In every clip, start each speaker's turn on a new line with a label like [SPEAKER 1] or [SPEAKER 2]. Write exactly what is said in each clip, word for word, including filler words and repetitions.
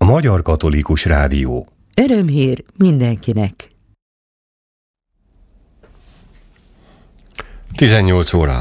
[SPEAKER 1] Magyar Katolikus Rádió.
[SPEAKER 2] Örömhír mindenkinek.
[SPEAKER 1] tizennyolc óra.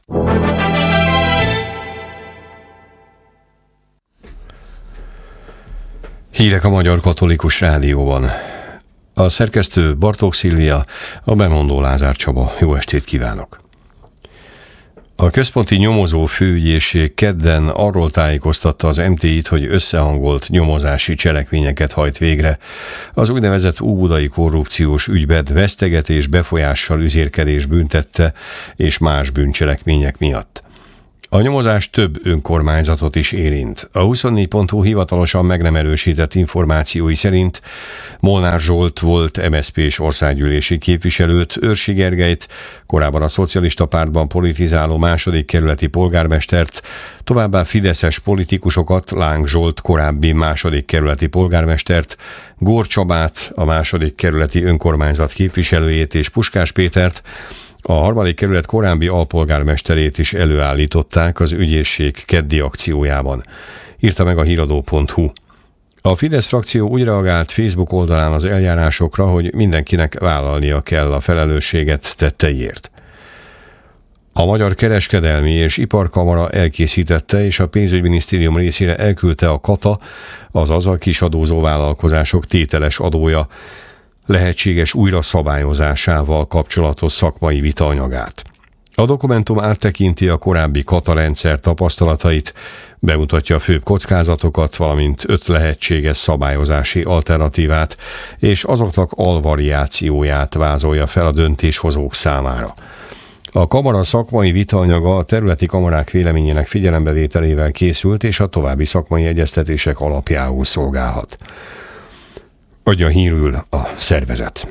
[SPEAKER 1] Hírek a Magyar Katolikus Rádióban. A szerkesztő Bartók Szilvia, a bemondó Lázár Csaba. Jó estét kívánok! A Központi Nyomozó Főügyészség kedden arról tájékoztatta az em té í-t, hogy összehangolt nyomozási cselekményeket hajt végre az úgynevezett óbudai korrupciós ügyben vesztegetés, befolyással üzérkedés büntette és más bűncselekmények miatt. A nyomozás több önkormányzatot is érint. A huszonnégy pont hu hivatalosan meg nem erősített információi szerint Molnár Zsolt volt em es zé pés országgyűlési képviselőt, Őrsi Gergelyt, korábban a Szocialista Pártban politizáló második kerületi polgármestert, továbbá fideszes politikusokat, Láng Zsolt korábbi második kerületi polgármestert, Gór Csabát, a második kerületi önkormányzat képviselőjét és Puskás Pétert, a harmadik kerület korábbi alpolgármesterét is előállították az ügyészség keddi akciójában, írta meg a híradó pont hu. A Fidesz frakció úgy reagált Facebook oldalán az eljárásokra, hogy mindenkinek vállalnia kell a felelősséget tetteiért. A Magyar Kereskedelmi és Iparkamara elkészítette és a pénzügyminisztérium részére elküldte a Kata, azaz a kisadózó vállalkozások tételes adója lehetséges újra szabályozásával kapcsolatos szakmai vitaanyagát. A dokumentum áttekinti a korábbi Kata rendszer tapasztalatait, bemutatja a főbb kockázatokat, valamint öt lehetséges szabályozási alternatívát, és azoknak alvariációját vázolja fel a döntéshozók számára. A kamara szakmai vitaanyaga a területi kamarák véleményének figyelembevételével készült, és a további szakmai egyeztetések alapjául szolgálhat. Adja hírül a szervezet.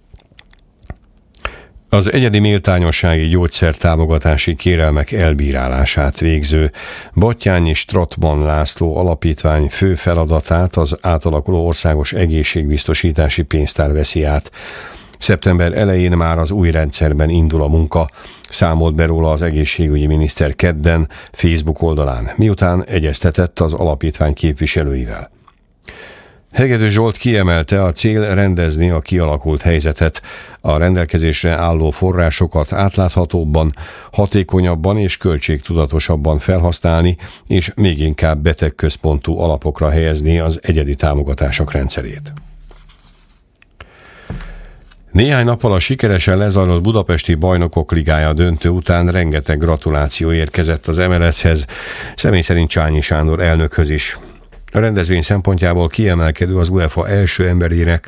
[SPEAKER 1] Az egyedi méltányossági gyógyszertámogatási kérelmek elbírálását végző Batthyány Stratman László Alapítvány fő feladatát az átalakuló országos egészségbiztosítási pénztár veszi át. Szeptember elején már az új rendszerben indul a munka, számolt be róla az egészségügyi miniszter kedden Facebook oldalán, miután egyeztetett az alapítvány képviselőivel. Hegedű Zsolt kiemelte, a cél rendezni a kialakult helyzetet, a rendelkezésre álló forrásokat átláthatóbban, hatékonyabban és költségtudatosabban felhasználni, és még inkább betegközpontú alapokra helyezni az egyedi támogatások rendszerét. Néhány nappal a sikeresen lezajlott Budapesti Bajnokok Ligája döntő után rengeteg gratuláció érkezett az em el es-hez, személy szerint Csányi Sándor elnökhöz is. A rendezvény szempontjából kiemelkedő az UEFA első emberének,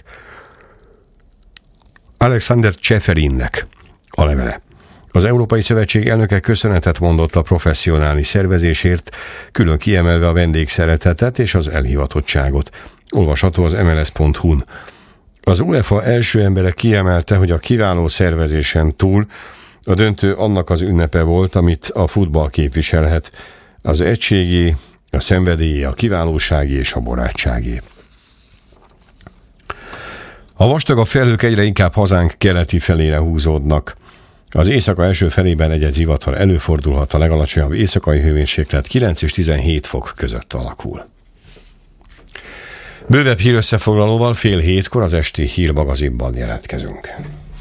[SPEAKER 1] Alexander Cseferinnek a levele. Az Európai Szövetség elnöke köszönetet mondott a professzionális szervezésért, külön kiemelve a vendégszeretetet és az elhivatottságot. Olvasható az em el es pont hu-n. Az UEFA első embere kiemelte, hogy a kiváló szervezésen túl a döntő annak az ünnepe volt, amit a futball képviselhet, az egységi, a szenvedélyi, a kiválósági és a barátsági. A vastagabb felhők egyre inkább hazánk keleti felére húzódnak. Az éjszaka első felében egy-egy zivatar előfordulhat, a legalacsonyabb éjszakai hőmérséklet kilenc és tizenhét fok között alakul. Bővebb hírösszefoglalóval fél hétkor az esti hírmagazinban jelentkezünk.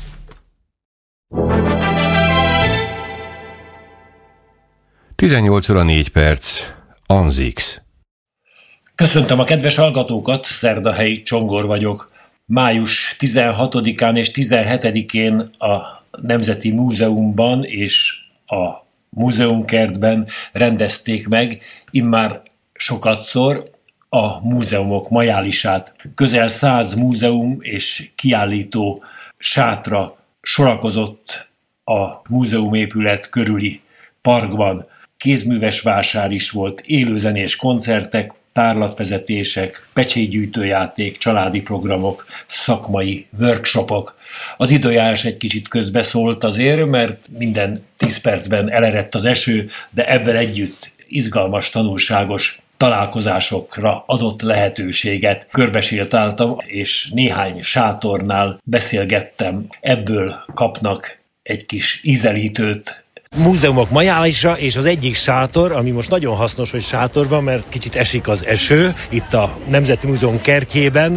[SPEAKER 1] tizennyolc óra négy perc. Anzix.
[SPEAKER 3] Köszöntöm a kedves hallgatókat, Szerdahelyi Csongor vagyok. Május tizenhatodikán és tizenhetedikén a Nemzeti Múzeumban és a Múzeumkertben rendezték meg immár sokatszor a múzeumok majálisát. Közel száz múzeum és kiállító sátra sorakozott a múzeumépület körüli parkban. Kézműves vásár is volt, élőzenés koncertek, tárlatvezetések, pecsétgyűjtőjáték, családi programok, szakmai workshopok. Az időjárás egy kicsit közbeszólt azért, mert minden tíz percben elerett az eső, de ebben együtt izgalmas, tanulságos találkozásokra adott lehetőséget. Körbesétáltam, és néhány sátornál beszélgettem. Ebből kapnak egy kis ízelítőt Múzeumok Majálisa, és az egyik sátor, ami most nagyon hasznos, hogy sátor van, mert kicsit esik az eső, itt a Nemzeti Múzeum kertjében,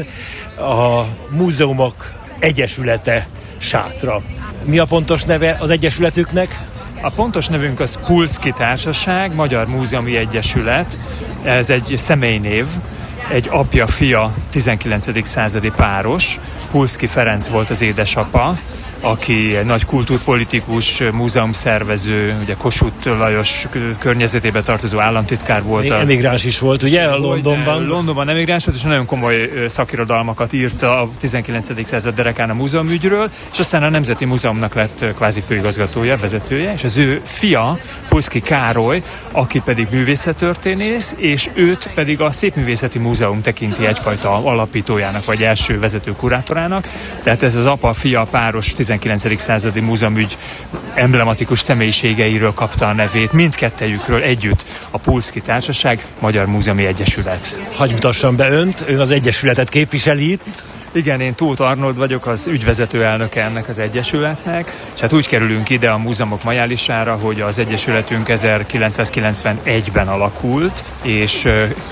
[SPEAKER 3] a Múzeumok Egyesülete sátra. Mi a pontos neve az egyesületüknek?
[SPEAKER 4] A pontos nevünk az Pulszky Társaság, Magyar Múzeumi Egyesület. Ez egy személynév, egy apja-fia tizenkilencedik századi páros. Pulszky Ferenc volt az édesapa, aki egy nagy kultúrpolitikus, múzeumszervező, ugye Kossuth Lajos környezetében tartozó államtitkár volt.
[SPEAKER 3] Még emigráns is volt, ugye, a Londonban?
[SPEAKER 4] Londonban emigráns volt, és nagyon komoly szakirodalmakat írt a tizenkilencedik század derekán a múzeumügyről, és aztán a Nemzeti Múzeumnak lett kvázi főigazgatója, vezetője, és az ő fia, Pulszky Károly, aki pedig művészettörténész, és őt pedig a Szépművészeti Múzeum tekinti egyfajta alapítójának, vagy első vezető kurátorának. Tehát ez az apa-fia páros tizenkilencedik századi múzeumügy emblematikus személyiségeiről kapta a nevét, mindkettejükről együtt a Pulszky Társaság, Magyar Múzeumi Egyesület.
[SPEAKER 3] Hadd mutassam be önt, ön az egyesületet képviseli itt.
[SPEAKER 4] Igen, én Tóth Arnold vagyok, az ügyvezető elnöke ennek az egyesületnek, és hát úgy kerülünk ide a Múzeumok Majálisára, hogy az egyesületünk ezerkilencszázkilencvenegyben alakult, és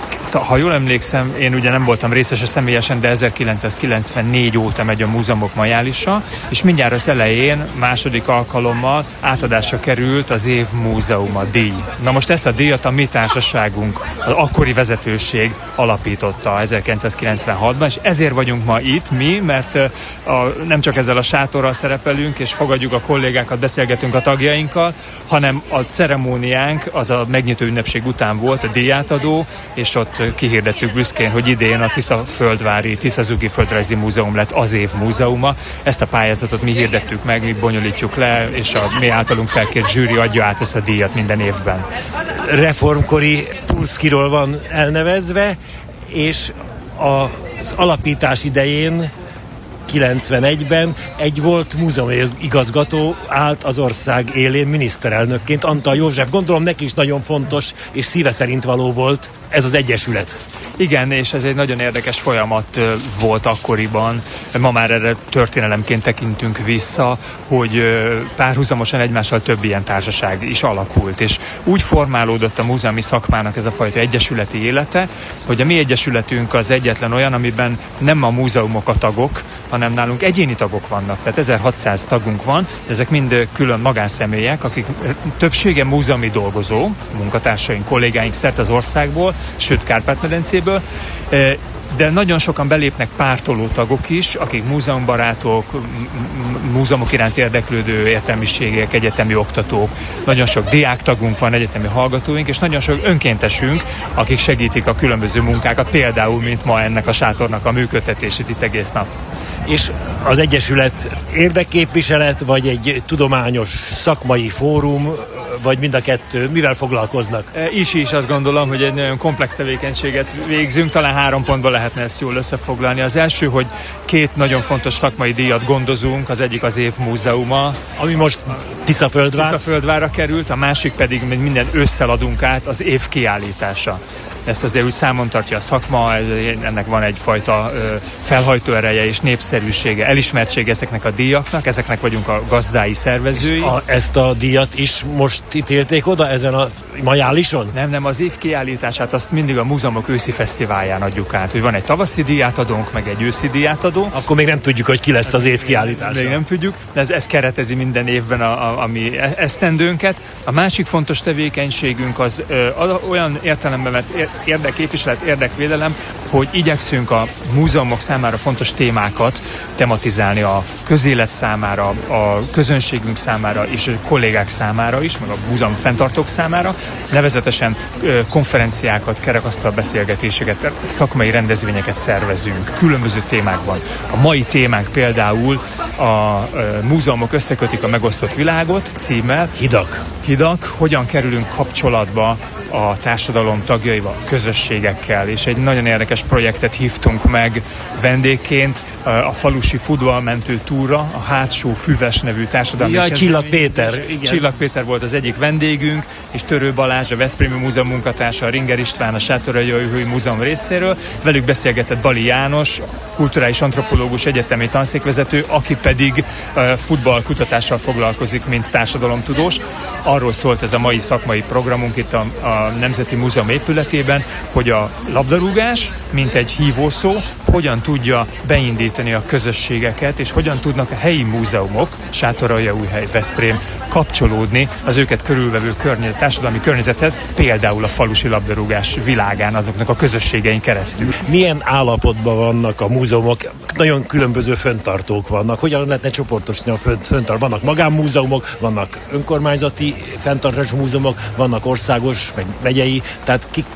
[SPEAKER 4] ha jól emlékszem, én ugye nem voltam részese személyesen, de ezerkilencszázkilencvennégy óta megy a Múzeumok Majálisa, és mindjárt az elején, második alkalommal átadásra került az Év Múzeuma díj. Na most ezt a díjat a mi társaságunk, az akkori vezetőség alapította ezerkilencszázkilencvenhatban, és ezért vagyunk ma itt mi, mert a, nem csak ezzel a sátorral szerepelünk, és fogadjuk a kollégákat, beszélgetünk a tagjainkkal, hanem a ceremóniánk az a megnyitó ünnepség után volt, a díjátadó, és ott kihirdettük büszkén, hogy idén a Tiszaföldvári Tiszazugi Földrajzi Múzeum lett az év múzeuma. Ezt a pályázatot mi hirdettük meg, mi bonyolítjuk le, és a mi általunk felkért zsűri adja át ezt a díjat minden évben.
[SPEAKER 3] Reformkori Pulszkyról van elnevezve, és az alapítás idején kilencvenegyben egy volt múzeumigazgató állt az ország élén miniszterelnökként, Antal József. Gondolom neki is nagyon fontos és szíve szerint való volt ez az egyesület.
[SPEAKER 4] Igen, és ez egy nagyon érdekes folyamat volt akkoriban. Ma már erre történelemként tekintünk vissza, hogy párhuzamosan egymással több ilyen társaság is alakult, és úgy formálódott a múzeumi szakmának ez a fajta egyesületi élete, hogy a mi egyesületünk az egyetlen olyan, amiben nem a múzeumok a tagok, hanem nálunk egyéni tagok vannak, tehát ezerhatszáz tagunk van, ezek mind külön magánszemélyek, akik többsége múzeumi dolgozó, munkatársaink, kollégáink szerte az országból, sőt Kárpát-medencéből, de nagyon sokan belépnek pártoló tagok is, akik múzeumbarátok, múzeumok iránt érdeklődő értelmiségek, egyetemi oktatók, nagyon sok diáktagunk van, egyetemi hallgatóink, és nagyon sok önkéntesünk, akik segítik a különböző munkákat, például, mint ma ennek a sátornak a működtetését itt egész nap.
[SPEAKER 3] És az egyesület érdekképviselet, vagy egy tudományos szakmai fórum, vagy mind a kettő, mivel foglalkoznak?
[SPEAKER 4] Is is azt gondolom, hogy egy nagyon komplex tevékenységet végzünk, talán három pontban lehetne ezt jól összefoglalni. Az első, hogy két nagyon fontos szakmai díjat gondozunk, az egyik az Év Múzeuma,
[SPEAKER 3] ami most Tiszaföldvár.
[SPEAKER 4] Tiszaföldvárra került, a másik pedig minden ősszel adunk át, az Év kiállítása. Ezt azért úgy számon tartja a szakma, ennek van egyfajta felhajtó ereje és népszerűsége, elismertsége ezeknek a díjaknak, ezeknek vagyunk a gazdái, szervezői.
[SPEAKER 3] A, ezt a díjat is most ítélték oda ezen a Majálison?
[SPEAKER 4] Nem, nem, az év kiállítását azt mindig a múzeumok őszi fesztiválján adjuk át, hogy van egy tavaszi díjátadónk, meg egy őszi díjátadó.
[SPEAKER 3] Akkor még nem tudjuk, hogy ki lesz az év kiállítása.
[SPEAKER 4] Még nem tudjuk, de ez, ez keretezi minden évben a, a, a mi esztendőnket. A másik fontos tevékenységünk az ö, olyan értelemben, mert érdekképviselet, érdekvédelem, hogy igyekszünk a múzeumok számára fontos témákat tematizálni a közélet számára, a közönségünk számára és a kollégák számára is, meg a múzeum fenntartók számára. Nevezetesen konferenciákat, kerekasztal beszélgetéseket, szakmai rendezvényeket szervezünk különböző témákban. A mai témánk például a múzeumok összekötik a megosztott világot címmel.
[SPEAKER 3] Hidak.
[SPEAKER 4] Hidak, hogyan kerülünk kapcsolatba a társadalom tagjaival, közösségekkel, és egy nagyon érdekes projektet hívtunk meg vendégként. a falusi futballmentő túra, a Hátsó Füves nevű társadalmi
[SPEAKER 3] ja, Csillag Péter.
[SPEAKER 4] Igen. Csillag Péter volt az egyik vendégünk, és Törő Balázs, a Veszprémi Múzeum munkatársa, a Ringer István, a Sátoraljaújhelyi Múzeum részéről. Velük beszélgetett Bali János, kulturális antropológus, egyetemi tanszékvezető, aki pedig futballkutatással foglalkozik, mint társadalomtudós. Arról szólt ez a mai szakmai programunk itt a, a Nemzeti Múzeum épületében, hogy a labdarúgás, mint egy hívószó, hogyan tudja beindítani a közösségeket, és hogyan tudnak a helyi múzeumok, Sátoraljaújhely, Veszprém kapcsolódni az őket körülvevő környezet, társadalmi környezethez, például a falusi labdarúgás világán, azoknak a közösségein keresztül.
[SPEAKER 3] Milyen állapotban vannak a múzeumok? Nagyon különböző fenntartók vannak. Hogyan lehetne csoportosítani a fönntart? Vannak magánmúzeumok, vannak önkormányzati fenntartású múzeumok, vannak országos, meg megyei, tehát kik,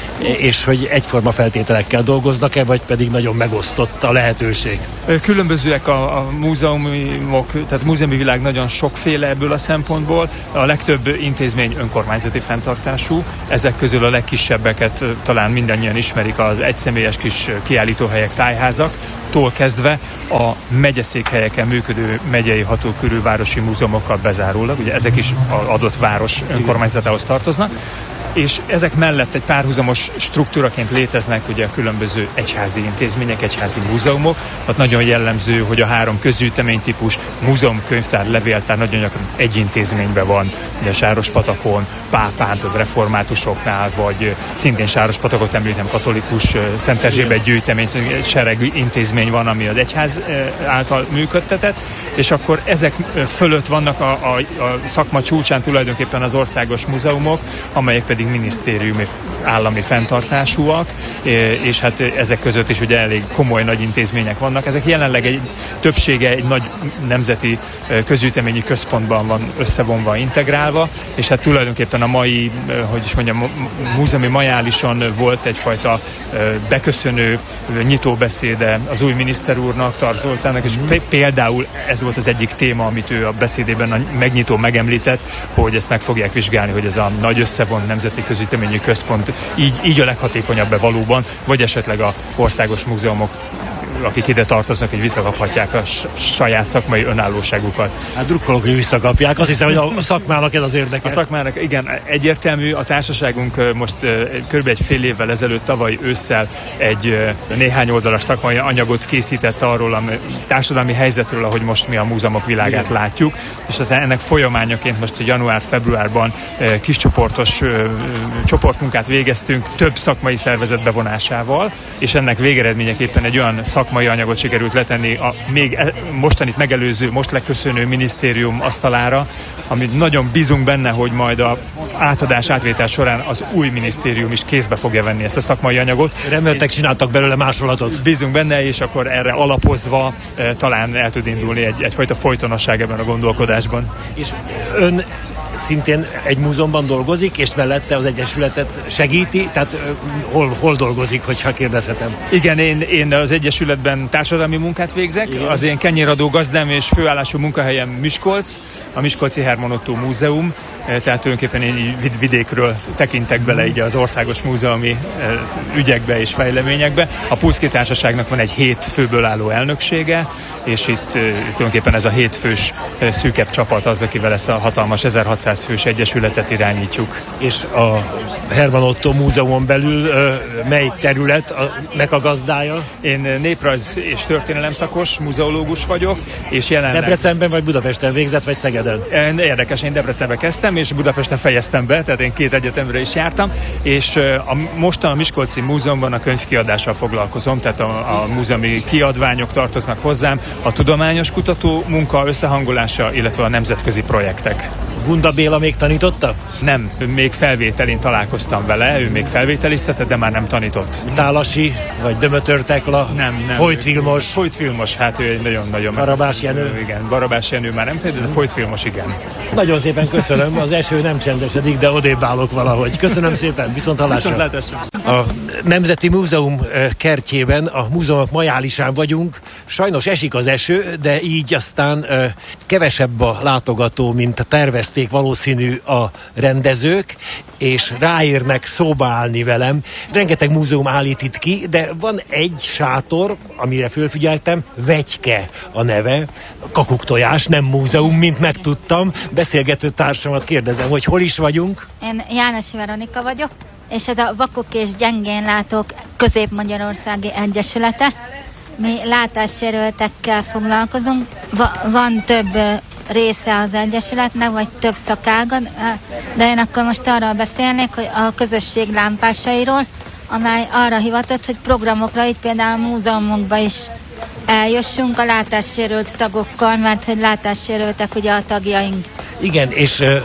[SPEAKER 3] és hogy egyforma feltételekkel dolgoznak-e, vagy pedig nagyon megosztott a lehetőség?
[SPEAKER 4] Különbözőek a, a múzeumok, tehát a múzeumi világ nagyon sokféle ebből a szempontból. A legtöbb intézmény önkormányzati fenntartású, ezek közül a legkisebbeket talán mindannyian ismerik, az egyszemélyes kis kiállítóhelyek, tájházaktól kezdve a megyeszékhelyeken működő megyei hatókörű városi múzeumokkal bezárólag, ugye ezek is az adott város önkormányzatához tartoznak, és ezek mellett egy párhuzamos struktúraként léteznek ugye a különböző egyházi intézmények, egyházi múzeumok. Ott nagyon jellemző, hogy a három közgyűjteménytípus, múzeum, könyvtár, levéltár nagyon gyakran egy intézményben van, ugye Sárospatakon, Pápán, reformátusoknál, vagy szintén Sárospatakot említem, katolikus Szent Erzsébet gyűjtemény, sereg intézmény van, ami az egyház által működtetett, és akkor ezek fölött vannak a, a, a szakma csúcsán tulajdonképpen az országos múzeumok, amelyek pedig minisztériumi állami fenntartásúak, és hát ezek között is ugye elég komoly nagy intézmények vannak. Ezek jelenleg egy többsége egy nagy nemzeti közgyűjteményi központban van összevonva, integrálva, és hát tulajdonképpen a mai, hogy is mondjam, múzeumi majálison volt egyfajta beköszönő nyitóbeszéde az új miniszter úrnak, Tar Zoltánnak, és például ez volt az egyik téma, amit ő a beszédében a megnyitó megemlített, hogy ezt meg fogják vizsgálni, hogy ez a nagy összevont nemzeti közgyűjteményi központ így, így a leghatékonyabb-e valóban, vagy esetleg a országos múzeumok, akik ide tartoznak, hogy visszakaphatják a saját szakmai önállóságukat.
[SPEAKER 3] Hát drukkolok, hogy visszakapják. Azt hiszem, hogy a szakmának ez az érdeke.
[SPEAKER 4] A szakmának, igen, egyértelmű. A társaságunk most kb. Egy fél évvel ezelőtt, tavaly ősszel egy néhány oldalas szakmai anyagot készített arról a társadalmi helyzetről, ahogy most mi a múzeumok világát igen. látjuk, és aztán ennek folyamányaként most január-februárban kiscsoportos csoportmunkát végeztünk több szakmai szervezet bevonásával, és ennek végeredményeképpen egy olyan szakmai anyagot sikerült letenni a még mostanit megelőző, most leköszönő minisztérium asztalára, amit nagyon bízunk benne, hogy majd a átadás, átvétel során az új minisztérium is kézbe fogja venni ezt a szakmai anyagot.
[SPEAKER 3] Reméltek csináltak belőle másolatot.
[SPEAKER 4] Bízunk benne, és akkor erre alapozva e, talán el tud indulni egy, egyfajta folytonosság ebben a gondolkodásban.
[SPEAKER 3] És ön szintén egy múzeumban dolgozik, és mellette az Egyesületet segíti, tehát hol, hol dolgozik, hogyha kérdezhetem?
[SPEAKER 4] Igen, én, én az Egyesületben társadalmi munkát végzek, igen. Az én kenyéradó gazdám és főállású munkahelyem Miskolc, a Miskolci Herman Ottó Múzeum, tehát tulajdonképpen én vidékről tekintek bele így az országos múzeumi ügyekbe és fejleményekbe. A Pulszki Társaságnak van egy hét főből álló elnöksége, és itt tulajdonképpen ez a hét fős szűkebb csapat az, akivel ezt a hatalmas ezerhatszáz fős egyesületet irányítjuk.
[SPEAKER 3] És a Herman Ottó Múzeumon belül mely területnek a gazdája?
[SPEAKER 4] Én néprajz és történelem szakos múzeológus vagyok, és jelenleg...
[SPEAKER 3] Debrecenben vagy Budapesten végzett, vagy Szegeden?
[SPEAKER 4] Érdekes, én Debrecenben kezdtem, és Budapesten fejeztem be, tehát én két egyetemre is jártam, és a, mostan a Miskolci Múzeumban a könyvkiadással foglalkozom, tehát a, a múzeumi kiadványok tartoznak hozzám, a tudományos kutató munka összehangolása, illetve a nemzetközi projektek.
[SPEAKER 3] Gunda Béla még tanította?
[SPEAKER 4] Nem, még felvételén találkoztam vele, ő még felvételiztetett, de már nem tanított.
[SPEAKER 3] Tálasi, vagy Dömötör Tekla?
[SPEAKER 4] Nem, nem.
[SPEAKER 3] Folyt Vilmos?
[SPEAKER 4] Folyt Vilmos, hát ő egy nagyon-nagyon...
[SPEAKER 3] Barabás Jenő?
[SPEAKER 4] Igen, Barabás Jenő már nem tudja, de Folyt Vilmos igen.
[SPEAKER 3] Nagyon szépen köszönöm, az eső nem csendesedik, de odébb állok valahogy. Köszönöm szépen, viszont hallásra. A Nemzeti Múzeum kertjében, a múzeumok majálisán vagyunk. Sajnos esik az eső, de így aztán kevesebb a látogató, mint terveztük. érezték valószínű a rendezők, és ráérnek szóba állni velem. Rengeteg múzeum állít itt ki, de van egy sátor, amire fölfigyeltem, Vegyke a neve, kakuktojás, nem múzeum, mint megtudtam. Beszélgető társamat kérdezem, hogy hol is vagyunk?
[SPEAKER 5] Én Jánosi Veronika vagyok, és ez a Vakok és Gyengén Látók Közép-Magyarországi Egyesülete. Mi látássérültekkel foglalkozunk. Va- van több része az egyesületnek, vagy több szakága, de én akkor most arról beszélnék, hogy a közösség lámpásairól, amely arra hivatott, hogy programokra, itt például a múzeumokba is eljussunk a látássérült tagokkal, mert hogy látássérültek ugye a tagjaink.
[SPEAKER 3] Igen, és uh,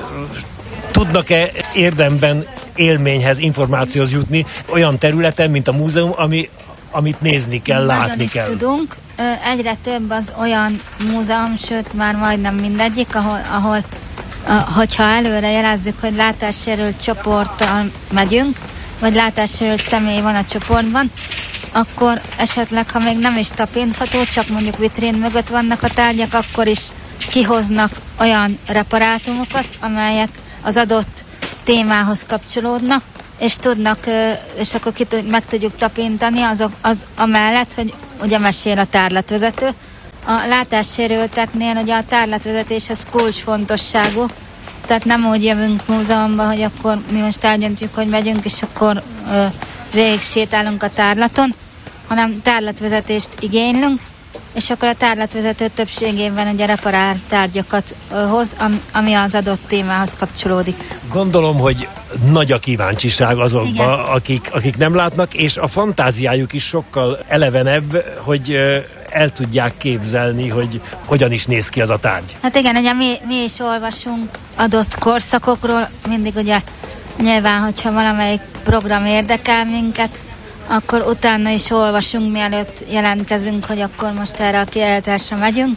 [SPEAKER 3] tudnak-e érdemben élményhez, információhoz jutni olyan területen, mint a múzeum, ami, amit nézni kell,
[SPEAKER 5] Nagyon
[SPEAKER 3] látni
[SPEAKER 5] is
[SPEAKER 3] kell?
[SPEAKER 5] Tudunk. Egyre több az olyan múzeum, sőt már majdnem mindegyik, ahol, ahol hogyha előre jelezzük, hogy látássérült csoporttal megyünk, vagy látássérült személy van a csoportban, akkor esetleg, ha még nem is tapintható, csak mondjuk vitrén mögött vannak a tárgyak, akkor is kihoznak olyan reparátumokat, amelyek az adott témához kapcsolódnak, és tudnak, és akkor ki, meg tudjuk tapintani azok, az, amellett, hogy ugye mesél a tárlatvezető. A látássérülteknél ugye a tárlatvezetés az kulcsfontosságú, tehát nem úgy jövünk múzeumba, hogy akkor mi most eldöntjük, hogy megyünk, és akkor ö, végig sétálunk a tárlaton, hanem tárlatvezetést igénylünk, és akkor a tárlatvezető többségében ugye reparál tárgyakat ö, hoz, am, ami az adott témához kapcsolódik.
[SPEAKER 3] Gondolom, hogy nagy a kíváncsiság azokban, akik, akik nem látnak, és a fantáziájuk is sokkal elevenebb, hogy el tudják képzelni, hogy hogyan is néz ki az a tárgy.
[SPEAKER 5] Hát igen, ugye mi, mi is olvasunk adott korszakokról, mindig ugye nyilván, hogyha valamelyik program érdekel minket, akkor utána is olvasunk, mielőtt jelentkezünk, hogy akkor most erre a kiállításra megyünk.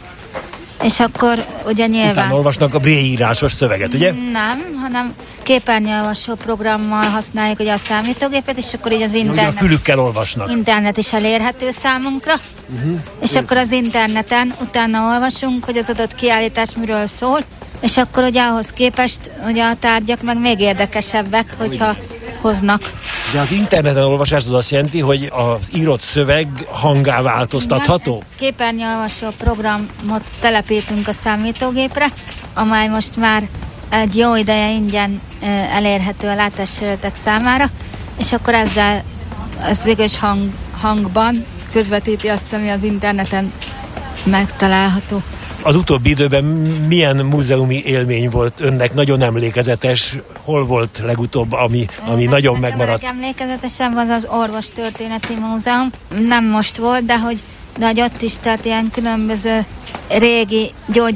[SPEAKER 5] És akkor ugye nyilván...
[SPEAKER 3] Utána olvasnak a B-írásos szöveget, ugye?
[SPEAKER 5] Nem, hanem képernyőolvasó programmal használjuk ugye a számítógépet, és akkor így az internet...
[SPEAKER 3] Ugye a fülükkel olvasnak.
[SPEAKER 5] Internet is elérhető számunkra, uh-huh. és Én... akkor az interneten utána olvasunk, hogy az adott kiállítás miről szól, és akkor ugye ahhoz képest ugye a tárgyak meg még érdekesebbek, hogyha hoznak.
[SPEAKER 3] De az interneten olvasás az azt jelenti, hogy az írott szöveg hangá változtatható?
[SPEAKER 5] Képernyőolvasó programot telepítünk a számítógépre, amely most már egy jó ideje ingyen elérhető a látássérültek számára, és akkor ezzel ez végös hang, hangban közvetíti azt, ami az interneten megtalálható.
[SPEAKER 3] Az utóbbi időben milyen múzeumi élmény volt önnek nagyon emlékezetes? Hol volt legutóbb, ami, ami
[SPEAKER 5] Én
[SPEAKER 3] nagyon megmaradt?
[SPEAKER 5] Emlékezetesen az az Orvostörténeti Múzeum. Nem most volt, de hogy, de hogy ott is, tehát ilyen különböző régi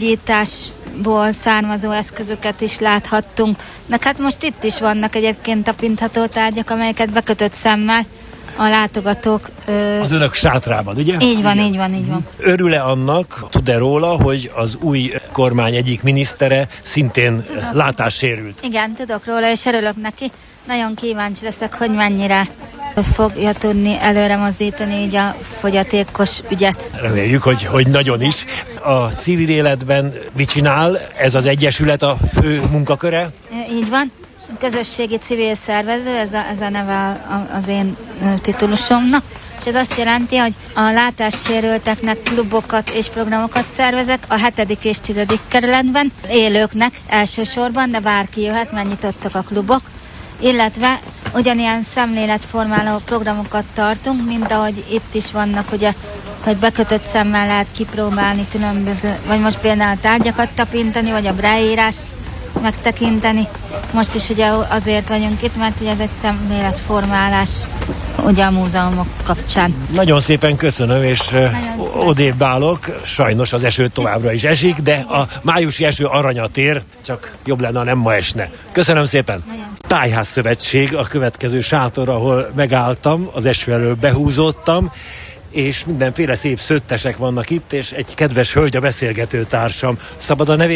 [SPEAKER 5] gyógyításból származó eszközöket is láthattunk. De hát most itt is vannak egyébként tapintható tárgyak, amelyeket bekötött szemmel a látogatók. Ö...
[SPEAKER 3] Az önök sátrában, ugye?
[SPEAKER 5] Így van, Igen. így van, így van.
[SPEAKER 3] Örül-e annak, tud-e róla, hogy az új kormány egyik minisztere szintén tudok. látássérült?
[SPEAKER 5] Igen, tudok róla, és örülök neki. Nagyon kíváncsi leszek, hogy mennyire fogja tudni előre mozdítani így a fogyatékos ügyet.
[SPEAKER 3] Reméljük, hogy, hogy nagyon is. A civil életben mit csinál? Ez az egyesület a fő munkaköre?
[SPEAKER 5] Így van. Közösségi civil szervező, ez a, ez a neve az én titulusomnak, és ez azt jelenti, hogy a látássérülteknek klubokat és programokat szervezek a hetedik és tizedik kerületben, élőknek elsősorban, de bárki jöhet, mert nyitottak a klubok, illetve ugyanilyen szemléletformáló programokat tartunk, mint ahogy itt is vannak, ugye, hogy bekötött szemmel lehet kipróbálni különböző, vagy most például tárgyakat tapintani, vagy a braille-írást megtekinteni. Most is ugye azért vagyunk itt, mert ugye ez egy szemléletformálás ugye a múzeumok kapcsán.
[SPEAKER 3] Nagyon szépen köszönöm, és odébb állok. Sajnos az eső továbbra is esik, de a májusi eső aranyat ér, csak jobb lenne, ha nem ma esne. Köszönöm szépen! Nagyon. Tájházszövetség a következő sátor, ahol megálltam, az eső elől behúzódtam, és mindenféle szép szőttesek vannak itt, és egy kedves hölgy a beszélgető társam. Szabad a nevét?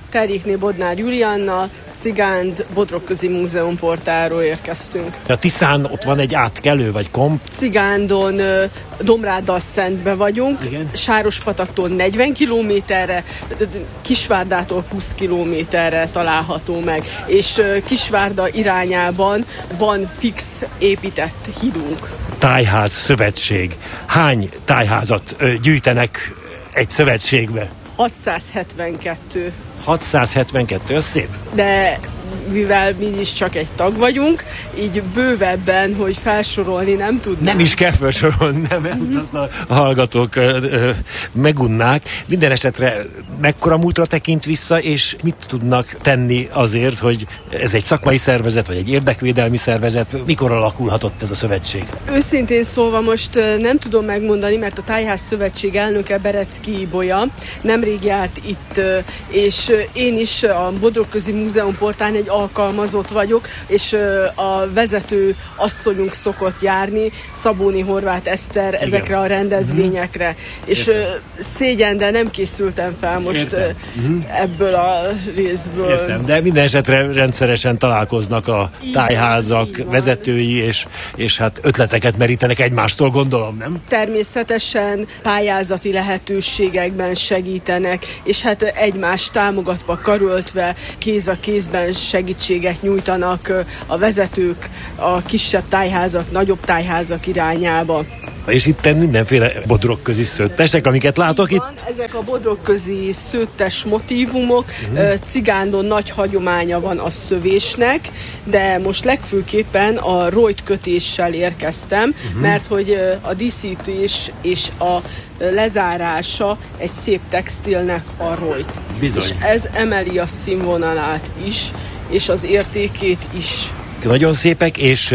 [SPEAKER 6] Terjékné Bodnár Juliannal, Cigánd Bodrogközi Múzeum portáról érkeztünk.
[SPEAKER 3] A Tiszán ott van egy átkelő, vagy komp.
[SPEAKER 6] Cigándon Domrád-Dasszentbe vagyunk,
[SPEAKER 3] igen.
[SPEAKER 6] Sárospataktól negyven kilométerre, Kisvárdától húsz kilométerre található meg, és Kisvárda irányában van fix épített hídunk.
[SPEAKER 3] Tájház szövetség. Hány tájházat gyűjtenek egy szövetségbe?
[SPEAKER 6] hatszázhetvenkettő.
[SPEAKER 3] hatszázhetvenkettő, az szép.
[SPEAKER 6] De mivel mi is csak egy tag vagyunk, így bővebben, hogy felsorolni nem tudnám.
[SPEAKER 3] Nem is kell felsorolni, nem, mert az a hallgatók ö, ö, megunnák. Minden esetre mekkora múltra tekint vissza, és mit tudnak tenni azért, hogy ez egy szakmai szervezet, vagy egy érdekvédelmi szervezet, mikor alakulhatott ez a szövetség?
[SPEAKER 6] Őszintén szólva most nem tudom megmondani, mert a Tájház Szövetség elnöke Berecki Ibolya nemrég járt itt, és én is a Bodrogközi Múzeum portán egy alkalmazott vagyok, és a vezető asszonyunk szokott járni, Szabóni Horváth Eszter, igen, ezekre a rendezvényekre. Mm-hmm. És Értem. szégyen, de nem készültem fel most Értem. ebből a részből.
[SPEAKER 3] Értem, de minden esetre rendszeresen találkoznak a tájházak vezetői, és, és hát ötleteket merítenek egymástól, gondolom, nem?
[SPEAKER 6] Természetesen pályázati lehetőségekben segítenek, és hát egymást támogatva, karöltve, kéz a kézben segítséget nyújtanak a vezetők a kisebb tájházak, nagyobb tájházak irányába.
[SPEAKER 3] És itt mindenféle bodrogközi szőttesek, amiket látok itt.
[SPEAKER 6] Ezek a bodrogközi szőttes motívumok, uh-huh. Cigándon nagy hagyománya van a szövésnek, de most legfőképpen a rojtkötéssel érkeztem, uh-huh. mert hogy a díszítés és a lezárása egy szép textilnek a rojt.
[SPEAKER 3] Bizony.
[SPEAKER 6] És ez emeli a színvonalát is, és az értékét is.
[SPEAKER 3] Nagyon szépek, és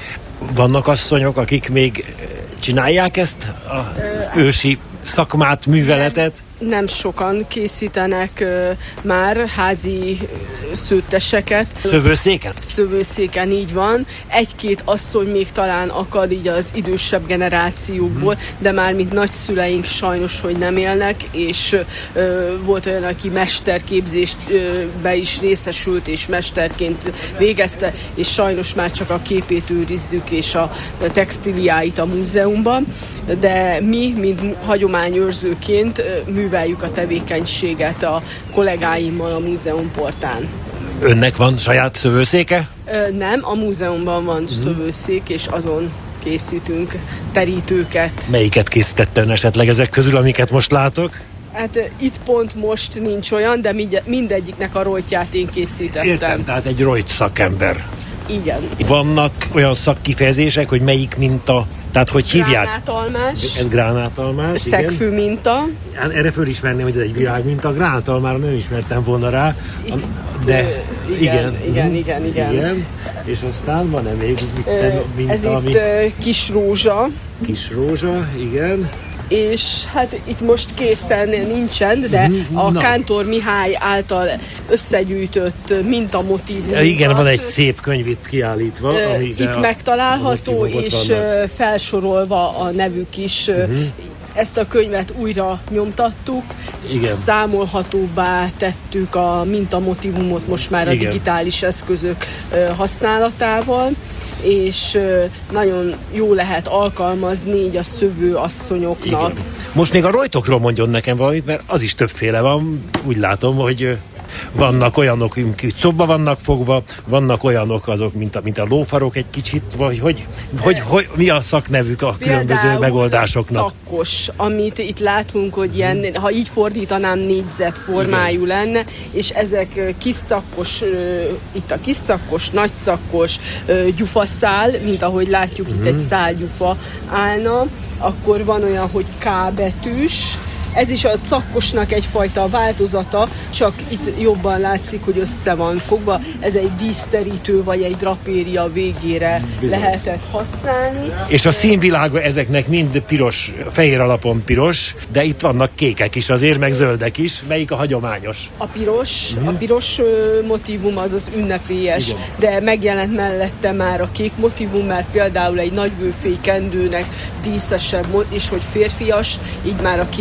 [SPEAKER 3] vannak asszonyok, akik még csinálják ezt az ősi szakmát, műveletet?
[SPEAKER 6] Nem, nem sokan készítenek uh, már házi szőtteseket.
[SPEAKER 3] Szövőszéken?
[SPEAKER 6] Szövőszéken, így van. Egy-két asszony még talán akad így az idősebb generációkból, hmm. de már mint nagyszüleink sajnos, hogy nem élnek, és uh, volt olyan, aki mesterképzésbe uh, is részesült, és mesterként végezte, és sajnos már csak a képét őrizzük, és a textiliáit a múzeumban, de mi, mint hagyományőrzőként műveljük a tevékenységet a kollégáimmal a múzeum portán.
[SPEAKER 3] Önnek van saját szövőszéke?
[SPEAKER 6] Ö, nem, a múzeumban van mm. szövőszék, és azon készítünk terítőket.
[SPEAKER 3] Melyiket készítette ön esetleg ezek közül, amiket most látok?
[SPEAKER 6] Hát itt pont most nincs olyan, de mindegyiknek a rojtját én készítettem.
[SPEAKER 3] Értem, tehát egy rojt szakember.
[SPEAKER 6] Igen.
[SPEAKER 3] Vannak olyan szakkifejezések, hogy melyik minta, tehát hogy hívják?
[SPEAKER 6] Gránátalmás.
[SPEAKER 3] Ez gránátalmás,
[SPEAKER 6] szegfű
[SPEAKER 3] igen.
[SPEAKER 6] minta.
[SPEAKER 3] Erre fölismerném, hogy ez egy világminta. Gránátalmára nem ismertem volna rá, de
[SPEAKER 6] igen, igen, igen, igen, igen.
[SPEAKER 3] igen. És aztán van-e még minta?
[SPEAKER 6] Ez
[SPEAKER 3] ami...
[SPEAKER 6] itt kis rózsa.
[SPEAKER 3] Kis rózsa, igen.
[SPEAKER 6] És hát itt most készen nincsen, de a no. Kántor Mihály által összegyűjtött mintamotívum.
[SPEAKER 3] Igen, van egy szép könyv itt kiállítva.
[SPEAKER 6] Itt megtalálható, és vannak. Felsorolva a nevük is. Uh-huh. Ezt a könyvet újra nyomtattuk, igen. Számolhatóbbá tettük a mintamotívumot most már a igen. digitális eszközök használatával, és nagyon jó lehet alkalmazni így a szövő asszonyoknak. Igen.
[SPEAKER 3] Most még a rojtokról mondjon nekem valamit, mert az is többféle van. Úgy látom, hogy vannak olyanok, akik szobba vannak fogva, vannak olyanok azok, mint a, mint a lófarok egy kicsit, vagy hogy, hogy, hogy mi a szaknevük a például különböző megoldásoknak?
[SPEAKER 6] Cakkos, amit itt látunk, hogy ilyen, ha így fordítanám, négyzet formájú igen. lenne, és ezek kis cakkos, itt a kis cakkos, nagy cakkos, gyufaszál, mint ahogy látjuk, uh-huh. itt egy szálgyufa állna, akkor van olyan, hogy K betűs. Ez is a cakkosnak egyfajta változata, csak itt jobban látszik, hogy össze van fogva. Ez egy díszterítő vagy egy drapéria végére bizony. Lehetett használni.
[SPEAKER 3] És a színvilága ezeknek mind piros, fehér alapon piros, de itt vannak kékek is azért, meg zöldek is. Melyik a hagyományos?
[SPEAKER 6] A piros, mm. a piros motívum az az ünnepélyes, igen. de megjelent mellette már a kék motívum, mert például egy nagyvőfély kendőnek díszesebb, és hogy férfias, így már a kék színű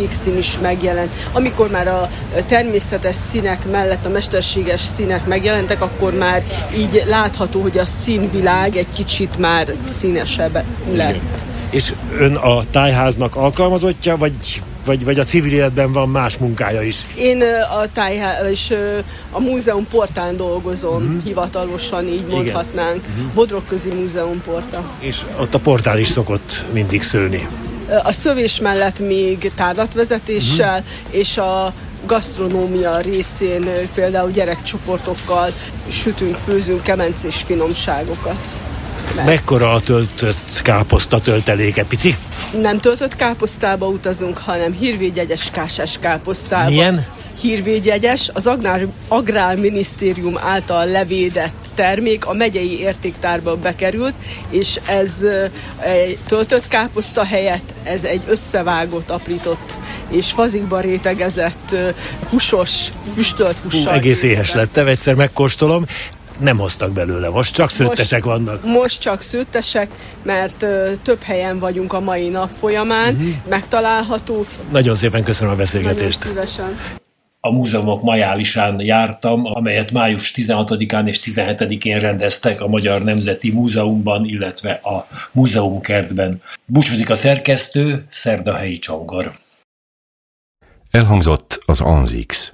[SPEAKER 6] is megjelent. Amikor már a természetes színek mellett a mesterséges színek megjelentek, akkor már így látható, hogy a színvilág egy kicsit már színesebb lett.
[SPEAKER 3] Igen. És ön a tájháznak alkalmazottja, vagy, vagy, vagy a civil életben van más munkája is?
[SPEAKER 6] Én a tájház és a múzeum portán dolgozom, uh-huh. hivatalosan így mondhatnánk. Uh-huh. Bodrogközi Múzeum porta.
[SPEAKER 3] És ott a portál is szokott mindig szőni.
[SPEAKER 6] A szövés mellett még tárlatvezetéssel, uh-huh. és a gasztronómia részén például gyerekcsoportokkal sütünk, főzünk kemencés finomságokat. Mert
[SPEAKER 3] mekkora a töltött káposzta tölteléke, pici?
[SPEAKER 6] Nem töltött káposztába utazunk, hanem hírvédjegyes kásás káposztába.
[SPEAKER 3] Milyen?
[SPEAKER 6] Hírvédjegyes, az Agrár, Agrárminisztérium által levédett termék a megyei értéktárba bekerült, és ez egy töltött káposzta helyett, ez egy összevágott, aprított és fazikban rétegezett húsos, füstölt hússal.
[SPEAKER 3] Hú, egész éhes lettem, egyszer megkóstolom. Nem hoztak belőle, most csak szőttesek
[SPEAKER 6] most,
[SPEAKER 3] vannak.
[SPEAKER 6] Most csak szőttesek, mert ö, több helyen vagyunk a mai nap folyamán, uh-huh. megtalálható.
[SPEAKER 3] Nagyon szépen köszönöm a beszélgetést.
[SPEAKER 6] Nagyon szívesen.
[SPEAKER 3] A múzeumok majálisán jártam, amelyet május tizenhatodikán és tizenhetedikén rendeztek a Magyar Nemzeti Múzeumban, illetve a Múzeumkertben. Búcsúzik a szerkesztő, Szerdahelyi Csongor.
[SPEAKER 1] Elhangzott az Anzix.